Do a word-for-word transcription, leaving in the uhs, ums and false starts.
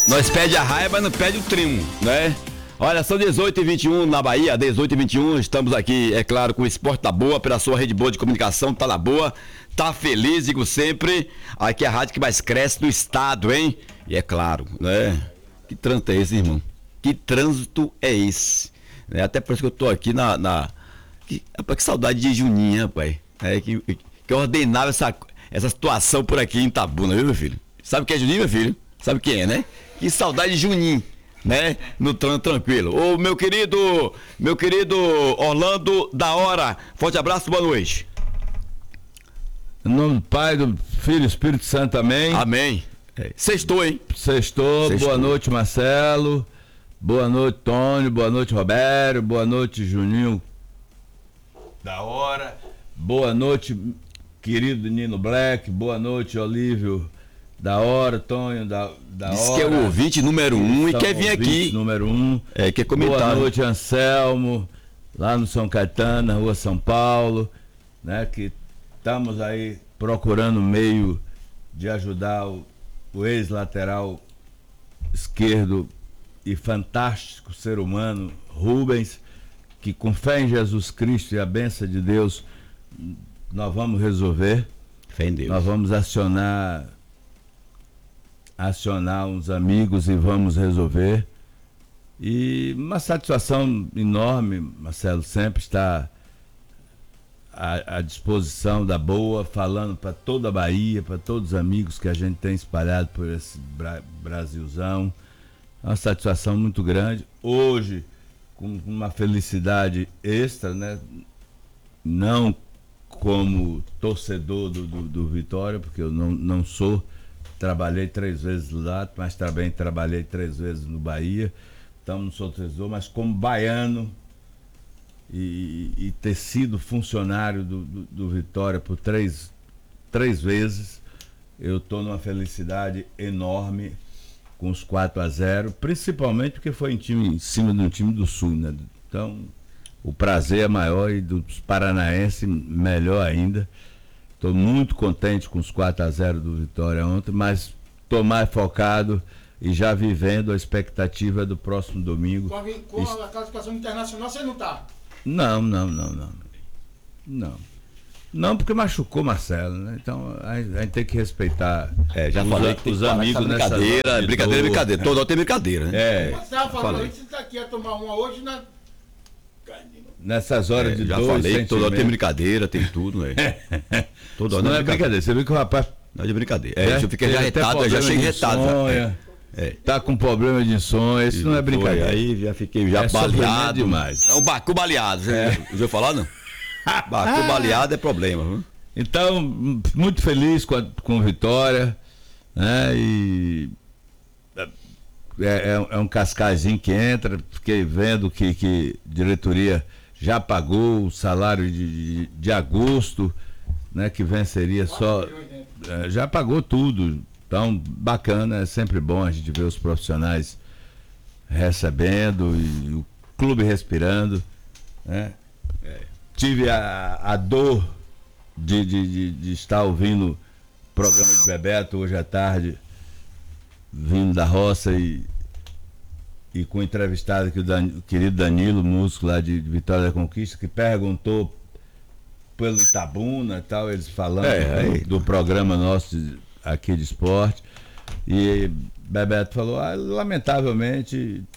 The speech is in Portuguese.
Nós pede a raiva, mas não pede o trimo, né? Olha, são dezoito e vinte e um na Bahia, dezoito e vinte e um, estamos aqui, é claro, com o Esporte da Boa, pela sua rede boa de comunicação, tá na boa, tá feliz, digo sempre, aqui é a rádio que mais cresce do estado, hein? E é claro, né? Que trânsito é esse, irmão? Que trânsito é esse? É, até por isso que eu tô aqui na... na... Que, rapaz, que saudade de Juninho, rapaz. É, que, que ordenava essa, essa situação por aqui em Itabuna, viu, meu filho? Sabe o que é Juninho, meu filho? Sabe quem é, né? Que saudade de Juninho, né? No trânsito tranquilo. Ô, meu querido, meu querido Orlando da Hora, forte abraço, boa noite. Em nome do Pai, do Filho e Espírito Santo, também. Amém. É. Sextou, hein? Sextou, Sextou. Boa noite, Marcelo. Boa noite, Tônio. Boa noite, Roberto. Boa noite, Juninho da Hora. Boa noite, querido Nino Black. Boa noite, Olívio da Hora, Tonho da, da Diz Hora. Diz que é o ouvinte número um e quer vir aqui. Número um. É, quer comentar. Boa noite, Anselmo, lá no São Caetano, na rua São Paulo, né? Que estamos aí procurando meio de ajudar o, o ex-lateral esquerdo e fantástico ser humano, Rubens, que com fé em Jesus Cristo e a bênção de Deus, nós vamos resolver. Fé em Deus. Nós vamos acionar acionar uns amigos e vamos resolver. E uma satisfação enorme, Marcelo, sempre está à, à disposição da Boa, falando para toda a Bahia, para todos os amigos que a gente tem espalhado por esse Bra- Brasilzão. É uma satisfação muito grande. Hoje, com uma felicidade extra, né? Não como torcedor do, do, do Vitória, porque eu não, não sou. Trabalhei três vezes lá, mas também trabalhei três vezes no Bahia. Então não sou torcedor, mas como baiano e, e ter sido funcionário do, do, do Vitória por três, três vezes, eu estou numa felicidade enorme com os quatro a zero, principalmente porque foi em, time, em cima de um time do Sul, né? Então o prazer é maior, e dos paranaenses melhor ainda. Estou muito contente com os quatro a zero do Vitória ontem, mas estou mais focado e já vivendo a expectativa do próximo domingo. Com a, com Isso... a classificação internacional você não está? Não, não, não, não. Não. Não, porque machucou Marcelo, né? Então a gente tem que respeitar. É, já os, falei que os amigos nessa brincadeira, brincadeira, brincadeira. Todo hora tem brincadeira, né? É. Você estava falando aí que você está aqui a tomar uma hoje na. Nessas horas é, de já dois falei que toda hora tem brincadeira, tem tudo, né? Toda hora não é brincadeira. Você viu que o rapaz. Não é de brincadeira. É, é, eu fiquei já retado, eu já cheguei retado. Sonha, é. Tá com problema de sonho, isso não é brincadeira. Foi, aí já fiquei já é baleado. Demais. É um bacu baleado. Você é. ouviu falar, não? Bacu baleado é problema, viu? Então, muito feliz com a, com a vitória, né? E é, é, é um cascazinho que entra. Fiquei vendo que, que a diretoria já pagou o salário de, de, de agosto, né? Que venceria só. É, já pagou tudo. Então, bacana, é sempre bom a gente ver os profissionais recebendo e o clube respirando, né? É. Tive a, a dor de, de, de, de estar ouvindo o programa de Bebeto hoje à tarde, vindo da roça e, e com o entrevistado aqui, o, Dan, o querido Danilo, músico lá de, de Vitória da Conquista, que perguntou pelo Itabuna e tal, eles falando é, do, do programa nosso de, aqui de esporte, e Bebeto falou, ah, lamentavelmente